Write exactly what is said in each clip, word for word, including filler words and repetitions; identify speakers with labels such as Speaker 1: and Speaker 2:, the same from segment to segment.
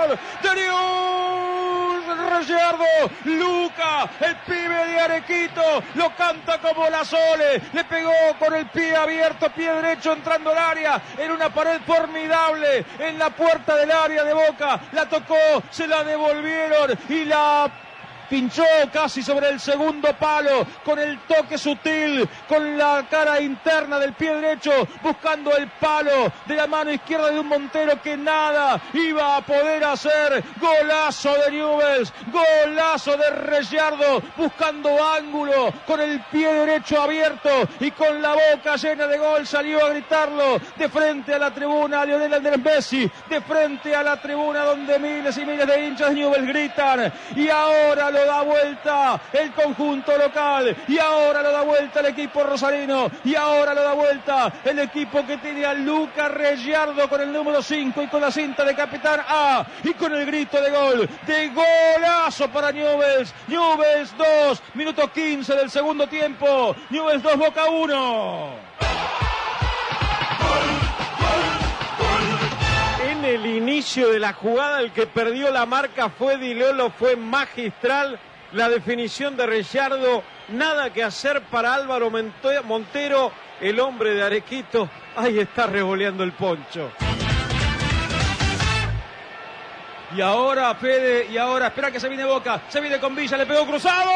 Speaker 1: oportunidad. Daniel Rayardo, Luca, el pibe de Arequito, lo canta como la Sole, le pegó con el pie abierto, pie derecho entrando al área, en una pared formidable, en la puerta del área de Boca, la tocó, se la devolvieron y la pinchó casi sobre el segundo palo, con el toque sutil, con la cara interna del pie derecho, buscando el palo de la mano izquierda de un Montero que nada iba a poder hacer. Golazo de Newell's, golazo de Rayardo, buscando ángulo, con el pie derecho abierto y con la boca llena de gol, salió a gritarlo de frente a la tribuna Lionel Andrés Messi, de frente a la tribuna donde miles y miles de hinchas de Newell's gritan, y ahora lo da vuelta el conjunto local, y ahora lo da vuelta el equipo rosarino, y ahora lo da vuelta el equipo que tiene a Luca Rayardo con el número cinco y con la cinta de capitán A, y con el grito de gol, de golazo para Newell's. Newell's dos, minuto quince del segundo tiempo, Newell's dos, Boca uno.
Speaker 2: En el inicio de la jugada, el que perdió la marca fue Di Lolo, fue magistral la definición de Rayardo, nada que hacer para Álvaro Montero, el hombre de Arequito. Ahí está revoleando el poncho.
Speaker 1: Y ahora Fede, y ahora espera que se viene Boca, se viene con Villa, le pegó cruzado.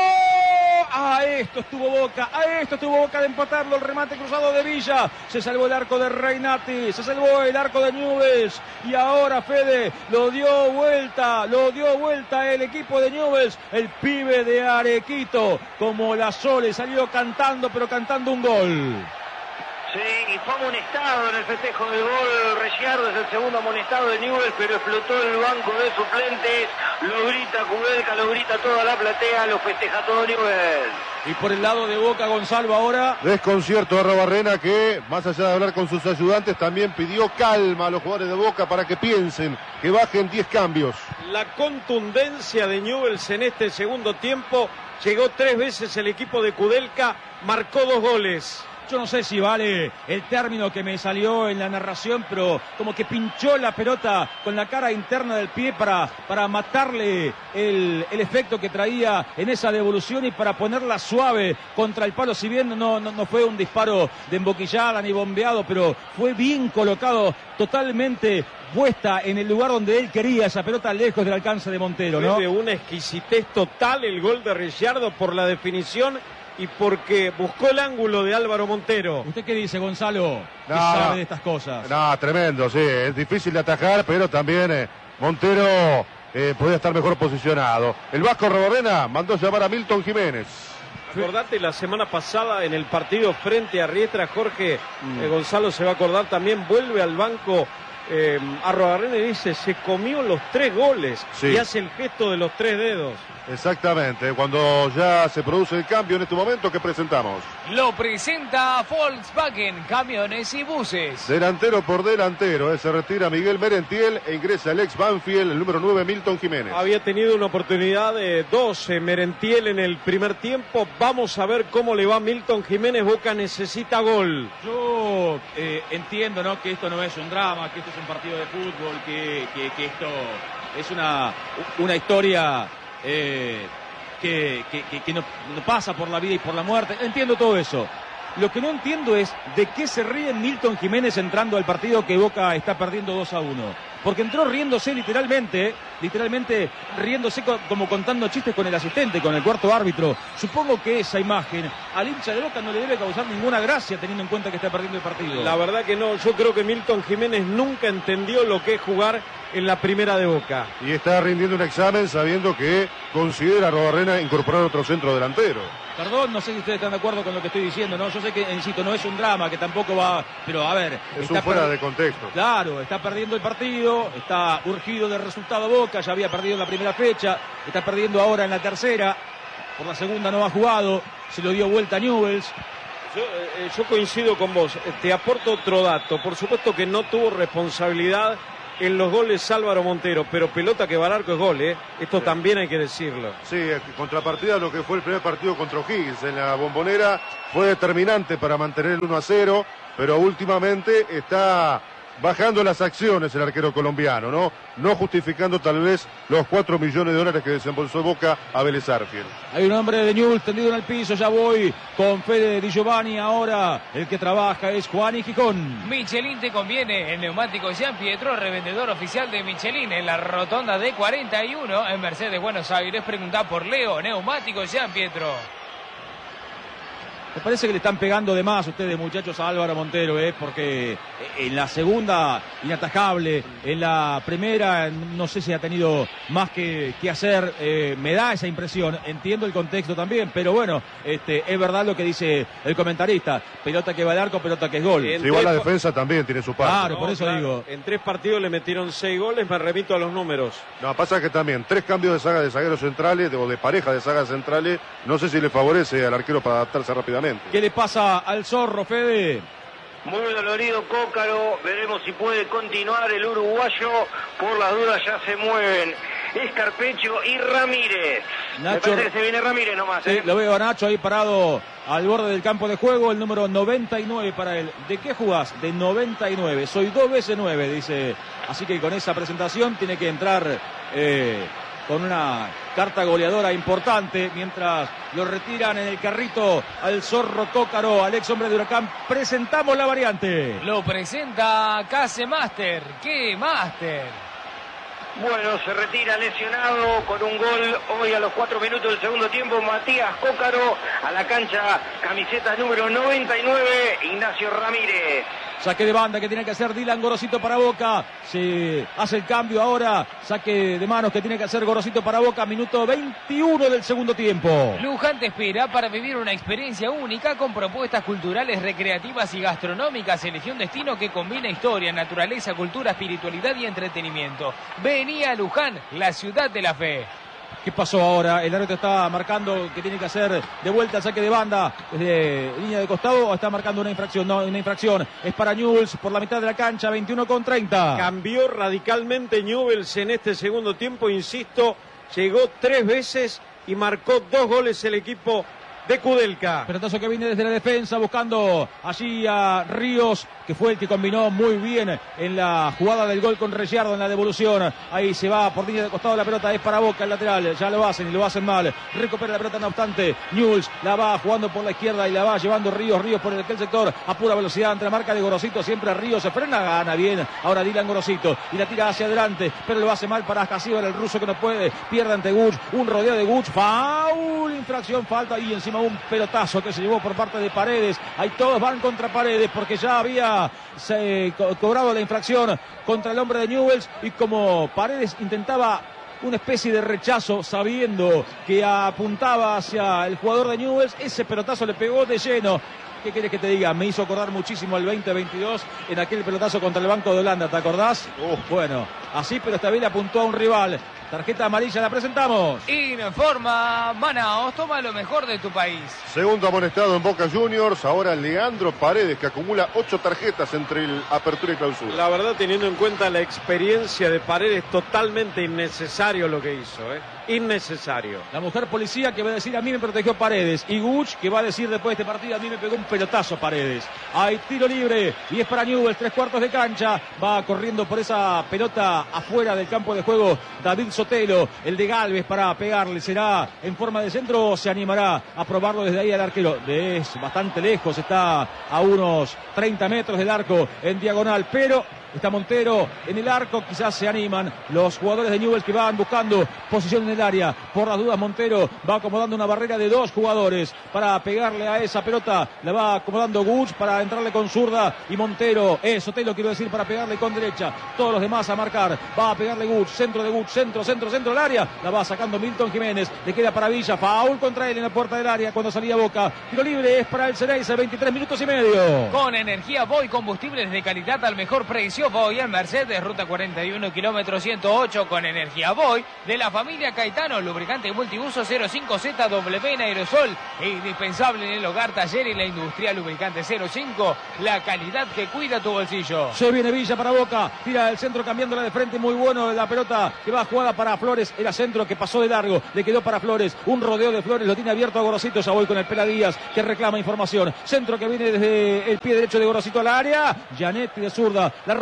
Speaker 1: A esto estuvo Boca, a esto estuvo Boca de empatarlo, el remate cruzado de Villa. Se salvó el arco de Reinati, se salvó el arco de Newell's. Y ahora Fede lo dio vuelta, lo dio vuelta el equipo de Newell's. El pibe de Arequito, como la Sole, salió cantando, pero cantando un gol.
Speaker 3: Sí, y fue amonestado en el festejo del gol. Rayardo es el segundo amonestado de Newell's, pero explotó el banco de suplentes. Lo grita Kudelka, lo grita toda la platea, lo festeja todo Newell's.
Speaker 1: Y por el lado de Boca, Gonzalo, ahora
Speaker 4: desconcierto de Arrobarrena, que más allá de hablar con sus ayudantes también pidió calma a los jugadores de Boca para que piensen, que bajen diez cambios.
Speaker 2: La contundencia de Newell's en este segundo tiempo, llegó tres veces el equipo de Kudelka, marcó dos goles.
Speaker 1: Yo no sé si vale el término que me salió en la narración, pero como que pinchó la pelota con la cara interna del pie para, para matarle el, el efecto que traía en esa devolución y para ponerla suave contra el palo. Si bien no, no, no fue un disparo de emboquillada ni bombeado, pero fue bien colocado, totalmente puesta en el lugar donde él quería, esa pelota lejos del alcance de Montero, ¿no?
Speaker 2: Fue de una exquisitez total el gol de Rayardo por la definición y porque buscó el ángulo de Álvaro Montero.
Speaker 1: ¿Usted qué dice, Gonzalo? ¿Qué
Speaker 4: no,
Speaker 1: sabe de estas cosas?
Speaker 4: No, tremendo, sí, es difícil de atajar, pero también eh, Montero eh, podía estar mejor posicionado. El Vasco Arrobarrena mandó llamar a Milton Jiménez.
Speaker 2: Acordate la semana pasada en el partido frente a Riestra, Jorge, mm. eh, Gonzalo se va a acordar también, vuelve al banco eh, Arrobarrena y dice, se comió los tres goles, sí. Y hace el gesto de los tres dedos.
Speaker 4: Exactamente, cuando ya se produce el cambio en este momento que presentamos.
Speaker 5: Lo presenta Volkswagen, camiones y buses.
Speaker 4: Delantero por delantero, eh, se retira Miguel Merentiel e ingresa el ex Banfield, el número nueve, Milton Jiménez.
Speaker 2: Había tenido una oportunidad de doce Merentiel en el primer tiempo. Vamos a ver cómo le va a Milton Jiménez. Boca necesita gol.
Speaker 1: Yo eh, entiendo, ¿no?, que esto no es un drama, que esto es un partido de fútbol, que, que, que esto es una, una historia Eh, que, que, que no, no pasa por la vida y por la muerte. Entiendo todo eso. Lo que no entiendo es de qué se ríe Milton Jiménez entrando al partido que Boca está perdiendo dos a uno. Porque entró riéndose literalmente, literalmente riéndose co como contando chistes con el asistente, con el cuarto árbitro. Supongo que esa imagen al hincha de Boca no le debe causar ninguna gracia teniendo en cuenta que está perdiendo el partido.
Speaker 2: La verdad que no, yo creo que Milton Jiménez nunca entendió lo que es jugar en la primera de Boca.
Speaker 4: Y está rindiendo un examen sabiendo que considera a Arrobarrena incorporar otro centro delantero.
Speaker 1: Perdón, no sé si ustedes están de acuerdo con lo que estoy diciendo, ¿no? Yo sé que, insisto, no es un drama, que tampoco va... Pero, a ver...
Speaker 4: Es un fuera de contexto.
Speaker 1: Claro, está perdiendo el partido, está urgido del resultado Boca, ya había perdido en la primera fecha, está perdiendo ahora en la tercera, por la segunda no ha jugado, se lo dio vuelta a Newell's.
Speaker 2: Yo, eh, yo coincido con vos, te aporto otro dato, por supuesto que no tuvo responsabilidad en los goles Álvaro Montero, pero pelota que va al arco es gol, ¿eh? Esto sí. También hay que decirlo.
Speaker 4: Sí, contrapartida a lo que fue el primer partido contra O'Higgins en la Bombonera, fue determinante para mantener el uno a cero, pero últimamente está bajando las acciones el arquero colombiano, ¿no? No justificando tal vez los cuatro millones de dólares que desembolsó Boca a Vélez Arfield.
Speaker 1: Hay un hombre de Newell's tendido en el piso, ya voy con Fede Di Giovanni. Ahora el que trabaja es Juan y Gijón.
Speaker 5: Michelin te conviene. El neumático Gian Pietro, revendedor oficial de Michelin en la rotonda de cuarenta y uno en Mercedes, Buenos Aires. Pregunta por Leo, neumático Gian Pietro.
Speaker 1: Me parece que le están pegando de más ustedes, muchachos, a Álvaro Montero, ¿eh? Porque en la segunda, inatajable, en la primera, no sé si ha tenido más que, que hacer, eh, me da esa impresión, entiendo el contexto también, pero bueno, este, es verdad lo que dice el comentarista, pelota que va al arco, pelota que es gol.
Speaker 4: Sí, igual la defensa también tiene su parte.
Speaker 1: Claro, por
Speaker 2: No,
Speaker 1: eso
Speaker 2: claro.
Speaker 1: digo.
Speaker 2: En tres partidos le metieron seis goles, me remito a los números.
Speaker 4: No, pasa que también tres cambios de saga de zagueros centrales, de, o de pareja de sagas centrales, no sé si le favorece al arquero para adaptarse rápidamente.
Speaker 1: ¿Qué le pasa al Zorro, Fede?
Speaker 3: Muy dolorido Cócaro, veremos si puede continuar el uruguayo, por las dudas ya se mueven Escarpecho y Ramírez.
Speaker 1: Nacho...
Speaker 3: Me parece que se viene Ramírez nomás.
Speaker 1: Sí,
Speaker 3: ¿eh?
Speaker 1: lo veo a Nacho ahí parado al borde del campo de juego, el número noventa y nueve para él. ¿De qué jugás? De noventa y nueve, soy dos veces nueve, dice. Así que con esa presentación tiene que entrar eh, con una carta goleadora importante, mientras lo retiran en el carrito al Zorro Cócaro, al ex hombre de Huracán. Presentamos la variante.
Speaker 5: Lo presenta Case Master. ¿Qué Master?
Speaker 3: Bueno, se retira lesionado con un gol hoy a los cuatro minutos del segundo tiempo. Matías Cócaro a la cancha, camiseta número noventa y nueve, Ignacio Ramírez.
Speaker 1: Saque de banda que tiene que hacer Dylan Gorosito para Boca. Se hace el cambio ahora. Saque de manos que tiene que hacer Gorosito para Boca. Minuto veintiuno del segundo tiempo.
Speaker 5: Luján te espera para vivir una experiencia única con propuestas culturales, recreativas y gastronómicas. Elegí un destino que combina historia, naturaleza, cultura, espiritualidad y entretenimiento. Vení a Luján, la ciudad de la fe.
Speaker 1: ¿Qué pasó ahora? El árbitro está marcando que tiene que hacer de vuelta el saque de banda desde línea de costado, o está marcando una infracción. No, una infracción. Es para Newell's por la mitad de la cancha, veintiuno con treinta.
Speaker 2: Cambió radicalmente Newell's en este segundo tiempo, insisto, llegó tres veces y marcó dos goles el equipo de Kudelka.
Speaker 1: Pelotazo que viene desde la defensa buscando allí a Ríos, que fue el que combinó muy bien en la jugada del gol con Reyardo en la devolución. Ahí se va por línea de costado la pelota, es para Boca el lateral, ya lo hacen y lo hacen mal. Recupera la pelota, no obstante, Newell's la va jugando por la izquierda y la va llevando Ríos, Ríos por aquel sector a pura velocidad ante la marca de Gorosito, siempre Ríos se frena, gana bien. Ahora Dylan Gorosito y la tira hacia adelante, pero lo hace mal para Casíbar, el ruso que no puede, pierde ante Guch, un rodeo de Guch, foul, infracción, falta y encima un pelotazo que se llevó por parte de Paredes. Ahí todos van contra Paredes porque ya había se, co cobrado la infracción contra el hombre de Newell's, y como Paredes intentaba una especie de rechazo sabiendo que apuntaba hacia el jugador de Newell's, ese pelotazo le pegó de lleno. ¿Qué quieres que te diga? Me hizo acordar muchísimo al veinte veintidós en aquel pelotazo contra el Banco de Holanda, ¿te acordás? Uh. Bueno, así, pero esta vez le apuntó a un rival. Tarjeta amarilla, la presentamos.
Speaker 5: Informa Manaos, toma lo mejor de tu país.
Speaker 4: Segundo amonestado en Boca Juniors, ahora Leandro Paredes, que acumula ocho tarjetas entre el apertura y clausura.
Speaker 2: La verdad, teniendo en cuenta la experiencia de Paredes, totalmente innecesario lo que hizo, ¿eh? Innecesario.
Speaker 1: La mujer policía que va a decir a mí me protegió Paredes, y Guch que va a decir después de este partido a mí me pegó un pelotazo Paredes. Hay tiro libre y es para Newell's, tres cuartos de cancha, va corriendo por esa pelota afuera del campo de juego David Sotelo, el de Galvez para pegarle, será en forma de centro o se animará a probarlo desde ahí al arquero. Es bastante lejos, está a unos treinta metros del arco en diagonal, pero está Montero en el arco, quizás se animan los jugadores de Newell's que van buscando posición en el área. Por las dudas Montero va acomodando una barrera de dos jugadores para pegarle a esa pelota, la va acomodando Guch para entrarle con zurda y Montero, eh, Sotelo quiero decir, para pegarle con derecha. Todos los demás a marcar, va a pegarle Guch, centro de Guch, centro, centro, centro del área, la va sacando Milton Jiménez, le queda para Villa, foul contra él en la puerta del área cuando salía Boca. Tiro libre es para el Ceneice, veintitrés minutos y medio.
Speaker 5: Con energía Voy, combustibles de calidad al mejor precio. Voy en Mercedes, ruta cuarenta y uno, kilómetro ciento ocho, con energía Voy, de la familia Caetano, lubricante multiuso cero cinco Z W en aerosol, e indispensable en el hogar, taller y la industria. Lubricante cero cinco, la calidad que cuida tu bolsillo.
Speaker 1: Se viene Villa para Boca, tira el centro cambiándola de frente, muy bueno la pelota que va jugada para Flores, era centro que pasó de largo, le quedó para Flores, un rodeo de Flores, lo tiene abierto a Gorosito, ya voy con el Pela Díaz que reclama información, centro que viene desde el pie derecho de Gorosito al área, Gianetti de zurda, la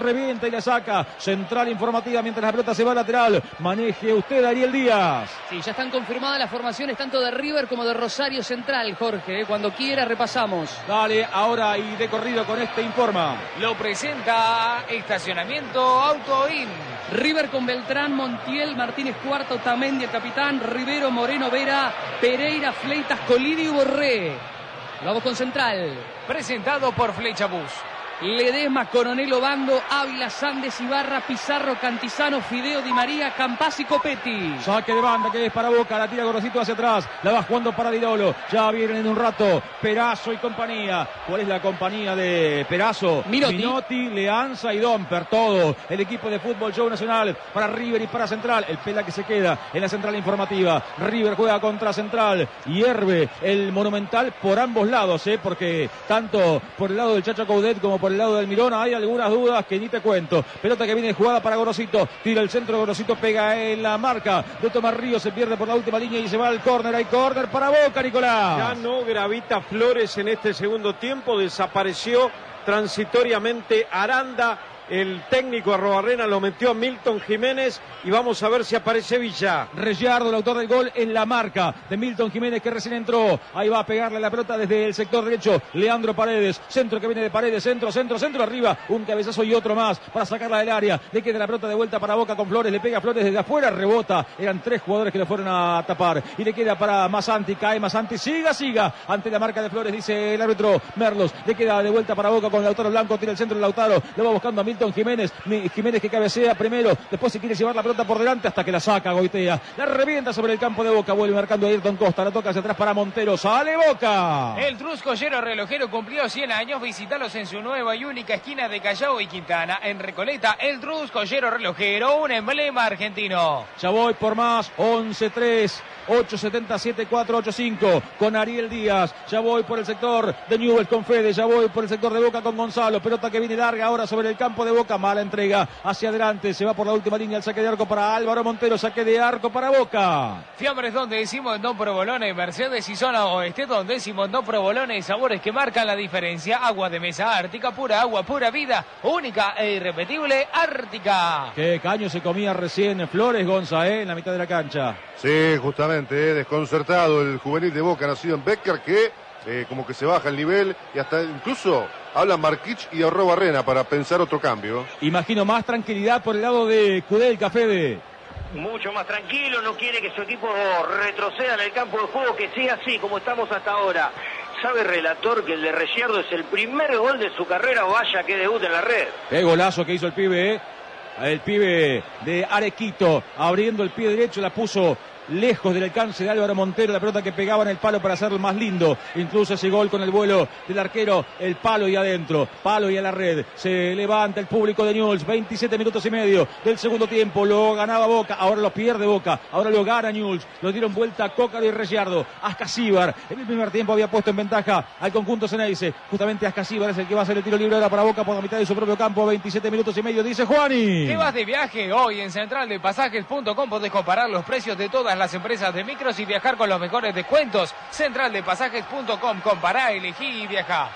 Speaker 1: revienta y la saca. Central informativa mientras la pelota se va lateral. Maneje usted, Ariel Díaz.
Speaker 6: Sí, ya están confirmadas las formaciones tanto de River como de Rosario Central, Jorge. Cuando quiera repasamos.
Speaker 1: Dale, ahora y de corrido con este informa.
Speaker 5: Lo presenta Estacionamiento Autoin.
Speaker 6: River con Beltrán, Montiel, Martínez Cuarto, Tamendi el capitán, Rivero, Moreno, Vera, Pereira, Fleitas, Colini y Borré. Vamos con Central.
Speaker 5: Presentado por Flecha Bus.
Speaker 6: Ledesma, Coronel Obando, Ávila, Sandes, Ibarra, Pizarro, Cantizano, Fideo, Di María, Campás y Copetti.
Speaker 1: Saque de banda que es para Boca, la tira Gorosito hacia atrás, la va jugando para Dirolo. Ya vienen en un rato Perazo y compañía. ¿Cuál es la compañía de Perazo?
Speaker 6: Minotti,
Speaker 1: Minotti, Leanza y Domper, todo. El equipo de fútbol Show Nacional para River y para Central. El Pela que se queda en la central informativa. River juega contra Central, hierve el Monumental por ambos lados, ¿eh? Porque tanto por el lado del Chacho Coudet como por el lado del Mirón hay algunas dudas que ni te cuento. Pelota que viene jugada para Gorosito, tira el centro, Gorosito pega en la marca de Tomás Ríos, se pierde por la última línea y se va al córner. Hay córner para Boca, Nicolás.
Speaker 2: Ya no gravita Flores en este segundo tiempo, desapareció transitoriamente Aranda. El técnico Arrobarrena lo metió a Milton Jiménez y vamos a ver si aparece Villa.
Speaker 1: Rellardo, el autor del gol, en la marca de Milton Jiménez que recién entró. Ahí va a pegarle la pelota desde el sector derecho. Leandro Paredes, centro que viene de Paredes, centro, centro, centro, arriba. Un cabezazo y otro más para sacarla del área. Le queda la pelota de vuelta para Boca con Flores. Le pega Flores desde afuera, rebota. Eran tres jugadores que lo fueron a tapar. Y le queda para Masanti, cae Masanti. Siga, siga. Ante la marca de Flores, dice el árbitro Merlos. Le queda de vuelta para Boca con Lautaro Blanco. Tira el centro de Lautaro. Lo va buscando a Milton Jiménez, Jiménez que cabecea primero, después se quiere llevar la pelota por delante hasta que la saca Goitea, la revienta sobre el campo de Boca, vuelve marcando a Ayrton Costa, la toca hacia atrás para Montero, sale Boca.
Speaker 5: El Truscollero Relojero cumplió cien años, visítalos en su nueva y única esquina de Callao y Quintana, en Recoleta. El Truscollero Relojero, un emblema argentino.
Speaker 1: Ya voy por más, once tres, ocho siete siete, cuatro ocho cinco con Ariel Díaz, ya voy por el sector de Newell's con Fede, ya voy por el sector de Boca con Gonzalo, pelota que viene larga ahora sobre el campo de Boca, mala entrega hacia adelante, se va por la última línea el saque de arco para Álvaro Montero, saque de arco para Boca.
Speaker 5: Fiambres donde decimos en Don Provolone, Mercedes y zona oeste donde decimos en Don Provolone y sabores que marcan la diferencia. Agua de mesa Ártica, pura agua, pura vida, única e irrepetible Ártica.
Speaker 1: Qué caño se comía recién Flores, Gonza, ¿eh? En la mitad de la cancha.
Speaker 4: Sí, justamente, eh, desconcertado el juvenil de Boca, nacido en Becker, que eh, como que se baja el nivel y hasta incluso hablan Marquich y Arrobarrena para pensar otro cambio.
Speaker 1: Imagino más tranquilidad por el lado de Kudelka, Fede.
Speaker 3: Mucho más tranquilo, no quiere que su equipo retroceda en el campo de juego, que siga así como estamos hasta ahora. Sabe relator que el de Rellardo es el primer gol de su carrera, vaya que debut en la red.
Speaker 1: Qué golazo que hizo el pibe, ¿eh? El pibe de Arequito, abriendo el pie derecho, la puso lejos del alcance de Álvaro Montero, la pelota que pegaba en el palo para hacerlo más lindo, incluso ese gol con el vuelo del arquero, el palo y adentro, palo y a la red, se levanta el público de Newell's, veintisiete minutos y medio del segundo tiempo, lo ganaba Boca, ahora lo pierde Boca, ahora lo gana Newell's, lo dieron vuelta Cócaro y Rellardo, Ascasíbar, en el primer tiempo había puesto en ventaja al conjunto Ceneice, justamente Ascasíbar es el que va a hacer el tiro libre ahora para Boca por la mitad de su propio campo, veintisiete minutos y medio, dice Juani.
Speaker 5: ¿Qué vas de viaje? Hoy en central de pasajes punto com podés comparar los precios de todas las empresas de micros y viajar con los mejores descuentos. central de pasajes punto com, compará, elegí y viajá.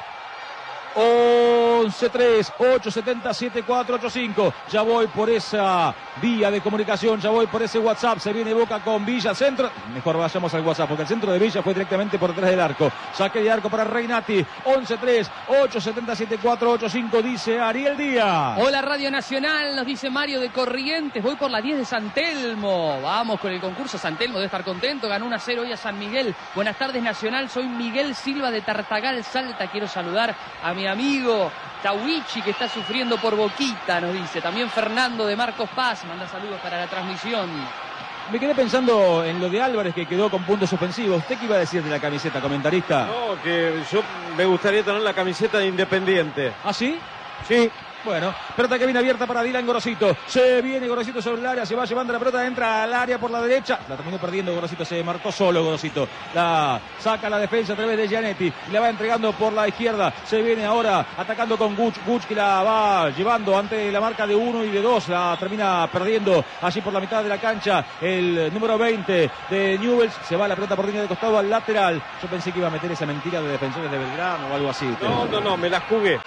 Speaker 1: once tres, ocho siete siete, cuatro ocho cinco. Ya voy por esa vía de comunicación, ya voy por ese WhatsApp. Se viene Boca con Villa, centro. Mejor vayamos al WhatsApp porque el centro de Villa fue directamente por detrás del arco. Saque de arco para Reinati. once tres, ocho siete siete, cuatro ocho cinco, dice Ariel Díaz.
Speaker 6: Hola Radio Nacional, nos dice Mario de Corrientes. Voy por la diez de San Telmo. Vamos con el concurso. San Telmo debe estar contento. Ganó uno a cero hoy a San Miguel. Buenas tardes Nacional. Soy Miguel Silva de Tartagal, Salta. Quiero saludar a mi amigo Tawichi que está sufriendo por Boquita, nos dice. También Fernando de Marcos Paz manda saludos para la transmisión.
Speaker 1: Me quedé pensando en lo de Álvarez que quedó con puntos suspensivos. ¿Usted qué iba a decir de la camiseta, comentarista?
Speaker 2: No, que yo me gustaría tener la camiseta de Independiente.
Speaker 1: ¿Ah, sí?
Speaker 2: Sí.
Speaker 1: Bueno, pelota que viene abierta para Dylan Gorosito. Se viene Gorosito sobre el área, se va llevando la pelota, entra al área por la derecha. La terminó perdiendo Gorosito, se marcó solo Gorosito. La saca la defensa a través de Gianetti. Y la va entregando por la izquierda. Se viene ahora atacando con Guch. Guch que la va llevando ante la marca de uno y de dos. La termina perdiendo allí por la mitad de la cancha. El número veinte de Newell's. Se va la pelota por línea de costado al lateral. Yo pensé que iba a meter esa mentira de Defensores de Belgrano o algo así.
Speaker 2: No, no, no, me la jugué.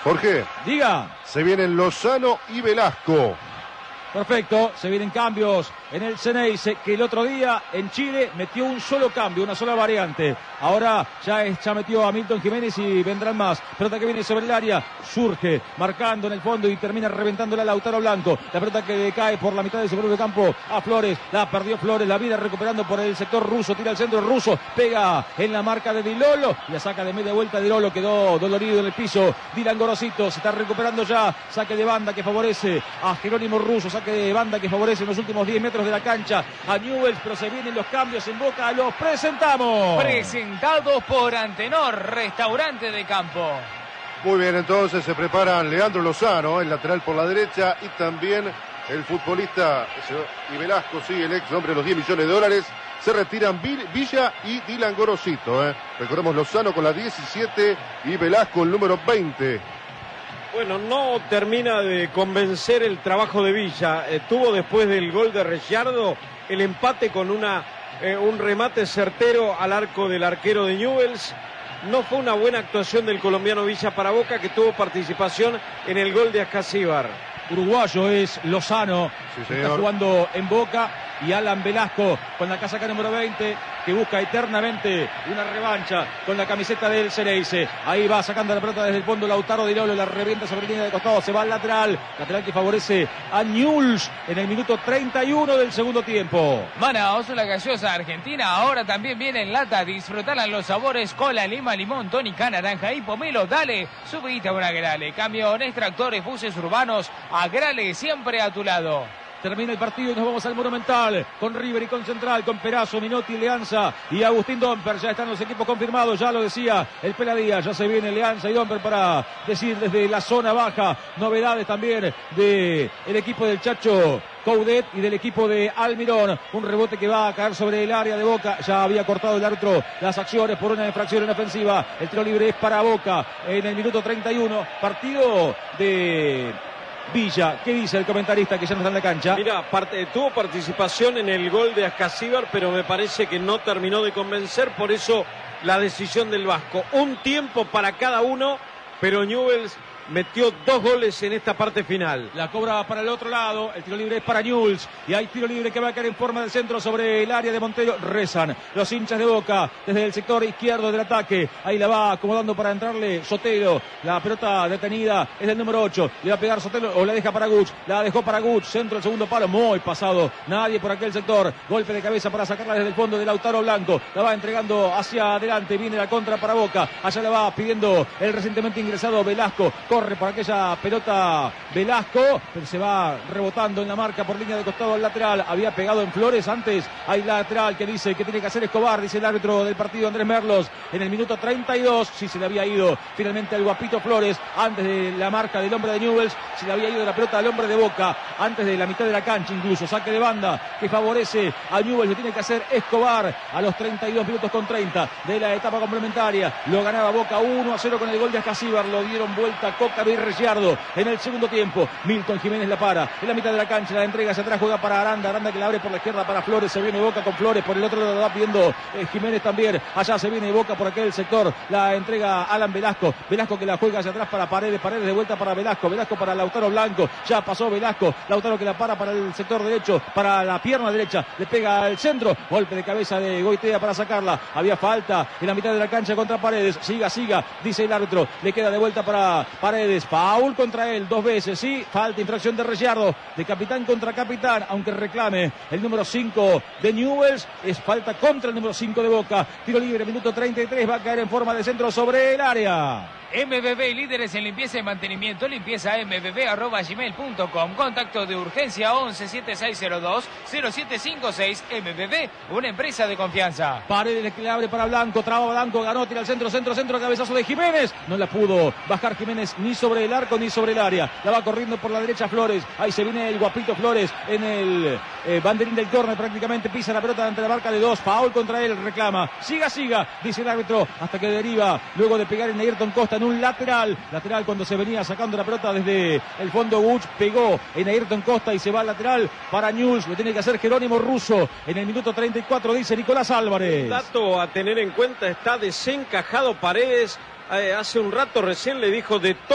Speaker 4: Jorge.
Speaker 1: Diga.
Speaker 4: Se vienen Lozano y Velasco.
Speaker 1: Perfecto, se vienen cambios en el Xeneize, que el otro día en Chile metió un solo cambio, una sola variante. Ahora ya, es, ya metió a Milton Jiménez y vendrán más. Pelota que viene sobre el área, surge, marcando en el fondo y termina reventándola a Lautaro Blanco. La pelota que cae por la mitad de su propio campo a Flores, la perdió Flores, la vida recuperando por el sector ruso, tira al centro ruso, pega en la marca de Di Lolo, la saca de media vuelta Di Lolo, quedó dolorido en el piso. Dylan Gorosito se está recuperando ya, saque de banda que favorece a Jerónimo Russo, saque de banda que favorece en los últimos diez metros de la cancha a Newell's, pero se vienen los cambios en Boca, los presentamos.
Speaker 5: Presentados por Antenor, restaurante de campo.
Speaker 4: Muy bien, entonces se preparan Leandro Lozano, el lateral por la derecha, y también el futbolista y Velasco, sí, el ex hombre de los diez millones de dólares. Se retiran Villa y Dylan Gorosito. ¿eh? Recordemos Lozano con la diecisiete y Velasco el número veinte.
Speaker 2: Bueno, no termina de convencer el trabajo de Villa. Eh, tuvo después del gol de Ricciardo el empate con una, eh, un remate certero al arco del arquero de Newell's. No fue una buena actuación del colombiano Villa para Boca, que tuvo participación en el gol de Ascasíbar.
Speaker 1: Uruguayo es Lozano,
Speaker 4: sí,
Speaker 1: está jugando en Boca, y Alan Velasco con la casaca número veinte, que busca eternamente una revancha con la camiseta del Xeneize. Ahí va sacando la pelota desde el fondo Lautaro Di Lolo, la revienta sobre la línea de costado, se va al lateral, lateral que favorece a Newell's en el minuto treinta y uno del segundo tiempo.
Speaker 5: Manaos, la gaseosa argentina, ahora también viene en lata. Disfrutarán los sabores cola, lima, limón, tónica, naranja y pomelo. Dale, subite a una Grale. Camiones, tractores, buses urbanos, a Grale siempre a tu lado.
Speaker 1: Termina el partido y nos vamos al Monumental con River y con Central, con Perazo, Minotti, Leanza y Agustín Domper. Ya están los equipos confirmados, ya lo decía el Peladía, ya se viene Leanza y Domper para decir desde la zona baja novedades también del equipo del Chacho Coudet y del equipo de Almirón. Un rebote que va a caer sobre el área de Boca. Ya había cortado el árbitro las acciones por una infracción en ofensiva. El tiro libre es para Boca en el minuto treinta y uno. Partido de Villa. ¿Qué dice el comentarista que ya no está en la cancha?
Speaker 2: Mira, parte, tuvo participación en el gol de Ascasíbar, pero me parece que no terminó de convencer, por eso la decisión del Vasco. Un tiempo para cada uno, pero Newell's metió dos goles en esta parte final.
Speaker 1: La cobra para el otro lado, el tiro libre es para Newell's y hay tiro libre que va a caer en forma del centro sobre el área de Montero. Rezan los hinchas de Boca desde el sector izquierdo del ataque. Ahí la va acomodando para entrarle Sotelo. La pelota detenida es del número ocho. Le va a pegar Sotelo o la deja para Guch. La dejó para Guch. Centro, el segundo palo, muy pasado. Nadie por aquel sector. Golpe de cabeza para sacarla desde el fondo de Lautaro Blanco. La va entregando hacia adelante. Viene la contra para Boca. Allá la va pidiendo el recientemente ingresado Velasco. Corre por aquella pelota Velasco, pero se va rebotando en la marca por línea de costado al lateral. Había pegado en Flores antes. Hay lateral que dice que tiene que hacer Escobar, dice el árbitro del partido Andrés Merlos. En el minuto treinta y dos, si se le había ido finalmente al guapito Flores antes de la marca del hombre de Newell's, se le había ido la pelota al hombre de Boca antes de la mitad de la cancha, incluso saque de banda que favorece a Newell's. Lo tiene que hacer Escobar a los treinta y dos minutos con treinta de la etapa complementaria. Lo ganaba Boca uno a cero con el gol de Ascasíbar. Lo dieron vuelta Coca y Ricciardo en el segundo tiempo. Milton Jiménez la para en la mitad de la cancha, la entrega hacia atrás, juega para Aranda, Aranda que la abre por la izquierda para Flores, se viene Boca con Flores, por el otro lado va pidiendo eh, Jiménez también, allá se viene Boca por aquel sector, la entrega Alan Velasco, Velasco que la juega hacia atrás para Paredes, Paredes de vuelta para Velasco, Velasco para Lautaro Blanco, ya pasó Velasco, Lautaro que la para para el sector derecho, para la pierna derecha, le pega al centro, golpe de cabeza de Goitea para sacarla, había falta en la mitad de la cancha contra Paredes, siga, siga, dice el árbitro, le queda de vuelta para Paredes, Paul contra él dos veces, sí, falta, infracción de Ricciardo, de capitán contra capitán, aunque reclame el número cinco de Newell's, es falta contra el número cinco de Boca, tiro libre, minuto treinta y tres, va a caer en forma de centro sobre el área.
Speaker 5: M B B, líderes en limpieza y mantenimiento, limpieza m b b arroba gmail punto com, contacto de urgencia once siete seis cero dos cero siete cinco seis. M B B, una empresa de confianza.
Speaker 1: Paredes que le abre para Blanco, traba Blanco, ganó, tira al centro, centro, centro, cabezazo de Jiménez, no la pudo bajar Jiménez ni sobre el arco ni sobre el área, la va corriendo por la derecha Flores, ahí se viene el guapito Flores en el eh, banderín del córner, prácticamente pisa la pelota ante la marca de dos, foul contra él, reclama, siga, siga, dice el árbitro, hasta que deriva, luego de pegar en Ayrton Costa en un lateral, lateral cuando se venía sacando la pelota desde el fondo Guch, pegó en Ayrton Costa y se va al lateral para Newell's, lo tiene que hacer Jerónimo Russo en el minuto treinta y cuatro, dice Nicolás Álvarez.
Speaker 2: Un dato a tener en cuenta, está desencajado Paredes, eh, hace un rato recién le dijo de todo.